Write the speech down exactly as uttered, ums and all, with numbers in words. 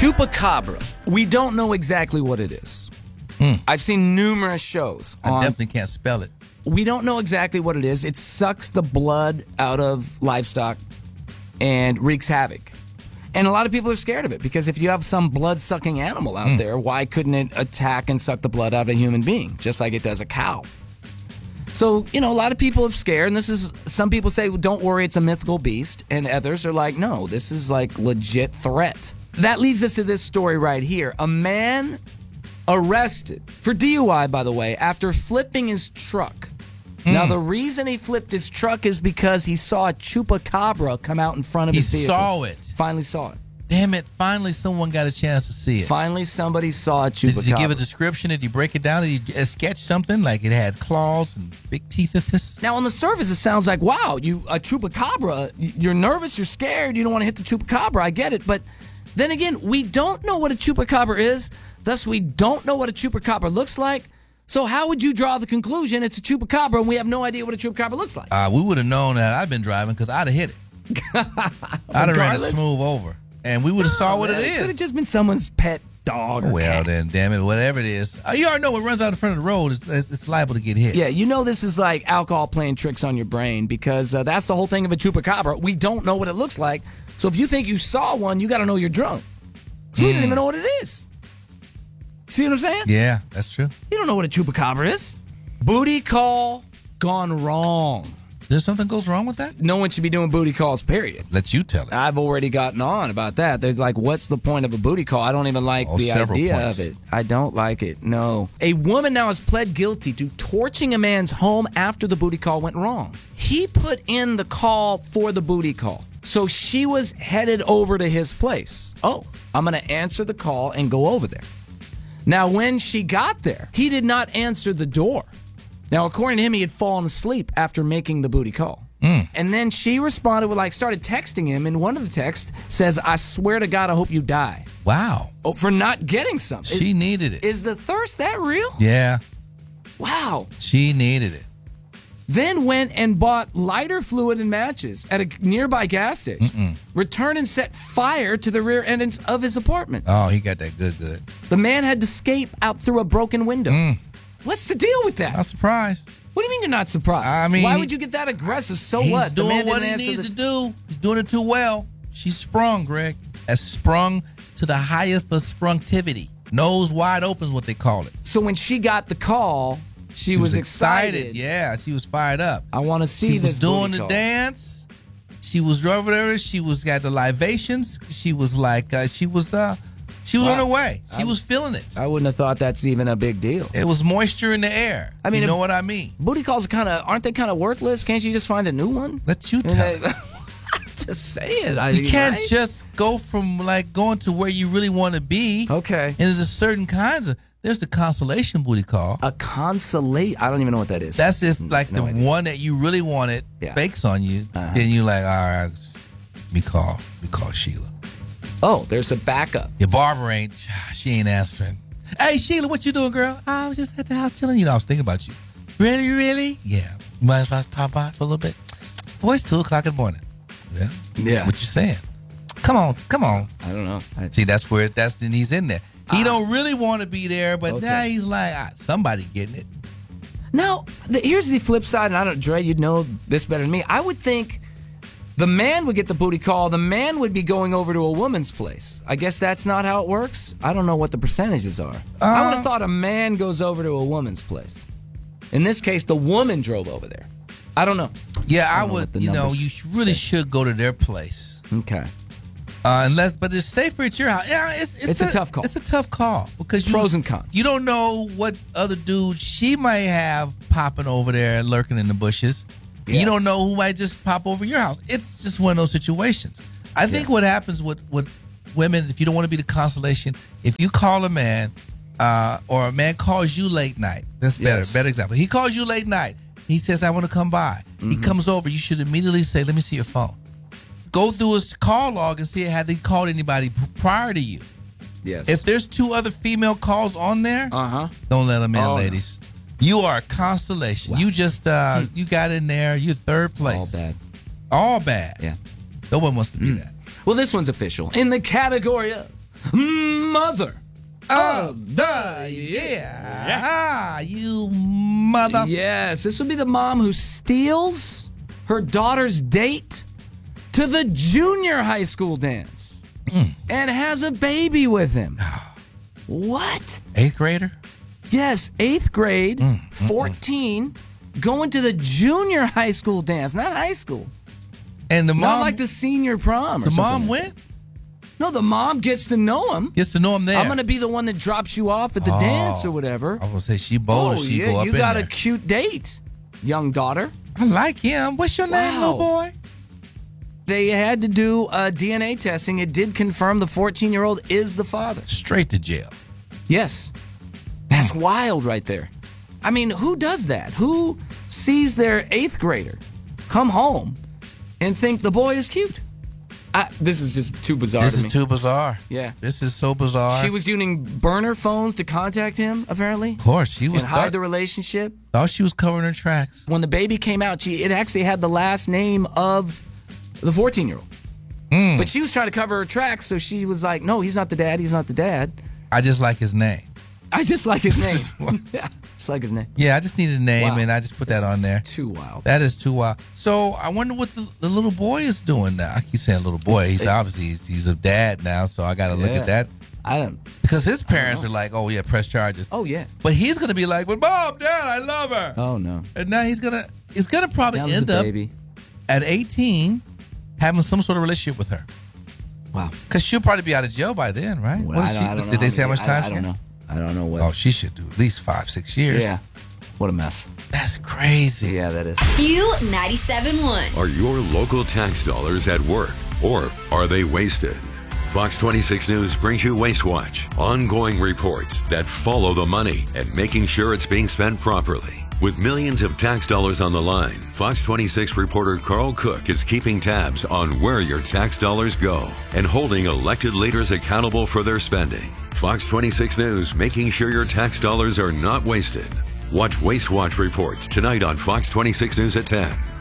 Chupacabra. We don't know exactly what it is. Mm. I've seen numerous shows. I on, definitely can't spell it. We don't know exactly what it is. It sucks the blood out of livestock and wreaks havoc. And a lot of people are scared of it because if you have some blood-sucking animal out mm. there, why couldn't it attack and suck the blood out of a human being, just like it does a cow? So, you know, a lot of people are scared, and this is, some people say, well, don't worry, it's a mythical beast, and others are like, no, this is like legit threat. That leads us to this story right here. A man arrested for D U I, by the way, after flipping his truck. Mm. Now, the reason he flipped his truck is because he saw a chupacabra come out in front of he his vehicle. He saw it. Finally saw it. Damn it, finally someone got a chance to see it. Finally somebody saw a chupacabra. Did you give a description? Did you break it down? Did you sketch something like it had claws and big teeth at this? Now, on the surface, it sounds like, wow, you a chupacabra, you're nervous, you're scared, you don't want to hit the chupacabra, I get it. But then again, we don't know what a chupacabra is, thus we don't know what a chupacabra looks like. So how would you draw the conclusion it's a chupacabra and we have no idea what a chupacabra looks like? Uh, we would have known that I'd been driving because I'd have hit it. I'd have ran it smooth over. And we would have no, saw what man, it is. It could have just been someone's pet dog or Well, cat. then, damn it, whatever it is. Uh, you already know what runs out in front of the road, it's, it's, it's liable to get hit. Yeah, you know this is like alcohol playing tricks on your brain because uh, that's the whole thing of a chupacabra. We don't know what it looks like. So if you think you saw one, you got to know you're drunk. So mm. we didn't even know what it is. See what I'm saying? Yeah, that's true. You don't know what a chupacabra is. Booty call gone wrong. There's something goes wrong with that? No one should be doing booty calls, period. Let you tell it. I've already gotten on about that. There's like, what's the point of a booty call? I don't even like oh, the idea points. of it. I don't like it, no. A woman now has pled guilty to torching a man's home after the booty call went wrong. He put in the call for the booty call. So she was headed over to his place. Oh, I'm going to answer the call and go over there. Now, when she got there, he did not answer the door. Now, according to him, he had fallen asleep after making the booty call. Mm. And then she responded with, like, started texting him, and one of the texts says, I swear to God, I hope you die. Wow. Oh, for not getting something. She is, needed it. Is the thirst that real? Yeah. Wow. She needed it. Then went and bought lighter fluid and matches at a nearby gas station. Mm-mm. Returned and set fire to the rear entrance of his apartment. Oh, he got that good, good. The man had to escape out through a broken window. Mm. What's the deal with that? Not surprised. What do you mean you're not surprised? I mean, why would you get that aggressive? So he's what? Doing the man what he needs the... to do. He's doing it too well. She's sprung, Greg. Has sprung to the highest of sprungtivity. Nose wide open is what they call it. So when she got the call, she, she was, was excited. excited. Yeah, she was fired up. I want to see she this. She was doing booty the call. dance. She was over there. She was got the libations. She was like, uh, she was, uh, she was wow. on her way. She I, was feeling it. I wouldn't have thought that's even a big deal. It was moisture in the air. I mean, you know what I mean. Booty calls are kind of, aren't they kind of worthless? Can't you just find a new one? Let you tell. They, just say it. I, you can't right? just go from like going to where you really want to be. Okay. And there's a certain kinds of. There's the consolation booty call. A consolate? I don't even know what that is. That's if like no the idea. one that you really wanted yeah. fakes on you. Uh-huh. Then you like, all right, me call, me call Sheila. Oh, there's a backup. Your barber ain't, she ain't answering. Hey, Sheila, what you doing, girl? I was just at the house chilling. You know, I was thinking about you. Really, really? Yeah. You mind if I pop by for a little bit? Boy, it's two o'clock in the morning. Yeah. Yeah. What you saying? Come on, come on. I don't know. I... See, that's where, that's then he's in there. He uh, don't really want to be there, but okay. now he's like, ah, somebody getting it. Now, the, here's the flip side, and I don't, Dre, you'd know this better than me. I would think the man would get the booty call. The man would be going over to a woman's place. I guess that's not how it works. I don't know what the percentages are. Uh, I would have thought a man goes over to a woman's place. In this case, the woman drove over there. I don't know. Yeah, I, I know would. You know, you really say. should go to their place. Okay. Uh, unless, but it's safer at your house. Yeah, it's it's, it's a, a tough call. It's a tough call because you, pros and cons. You don't know what other dude she might have popping over there and lurking in the bushes. Yes. You don't know who might just pop over your house. It's just one of those situations. I think yeah. what happens with with women, if you don't want to be the consolation, if you call a man, uh, or a man calls you late night, that's better. Yes. Better example. He calls you late night. He says, "I want to come by." Mm-hmm. He comes over. You should immediately say, "Let me see your phone." Go through his call log and see have they called anybody prior to you. Yes. If there's two other female calls on there, uh-huh. don't let them in, oh, ladies. No. You are a constellation. Wow. You just uh, hmm. you got in there. You're third place. All bad. All bad. Yeah. No one wants to be mm. that. Well, this one's official. In the category of mother of the year. Ah, you mother. Yes, this would be the mom who steals her daughter's date to the junior high school dance mm. and has a baby with him. What? Eighth grader? Yes, eighth grade, mm, fourteen, mm, going to the junior high school dance, not high school. And the mom, not like the senior prom or the something. mom like went? No, the mom gets to know him. Gets to know him there. I'm going to be the one that drops you off at the oh, dance or whatever. I was going to say, she bold. Oh, she yeah, go up you in got there. a cute date, young daughter. I like him. What's your wow. name, little boy? They had to do uh, D N A testing. It did confirm the fourteen-year-old is the father. Straight to jail. Yes. That's wild right there. I mean, who does that? Who sees their eighth grader come home and think the boy is cute? I, this is just too bizarre This to me. is too bizarre. Yeah. This is so bizarre. She was using burner phones to contact him, apparently. Of course. She was and hide thought, the relationship. Thought she was covering her tracks. When the baby came out, she it actually had the last name of the fourteen-year-old. Mm. But she was trying to cover her tracks, so she was like, no, he's not the dad. He's not the dad. I just like his name. I just like his name. Yeah, just like his name. Yeah, I just needed a name, wow. and I just put this that on there. Too wild. That is too wild. So I wonder what the, the little boy is doing now. I keep saying little boy. He's obviously he's, he's a dad now, so I got to yeah. look at that. I don't. Because his parents are like, oh yeah, press charges. Oh yeah. But he's gonna be like, but mom, dad, I love her. Oh no. And now he's gonna he's gonna probably that was end a up baby. at eighteen having some sort of relationship with her. Wow. Because she'll probably be out of jail by then, right? Well, what I she, don't, I don't did know they say how much time? I, I don't know. I don't know what. Oh, she should do at least five, six years. Yeah. What a mess. That's crazy. Yeah, that is. Q ninety-seven point one. Are your local tax dollars at work, or are they wasted? Fox twenty-six News brings you Waste Watch, ongoing reports that follow the money and making sure it's being spent properly. With millions of tax dollars on the line, Fox twenty-six reporter Carl Cook is keeping tabs on where your tax dollars go and holding elected leaders accountable for their spending. Fox twenty-six News, making sure your tax dollars are not wasted. Watch Waste Watch reports tonight on Fox twenty-six News at ten.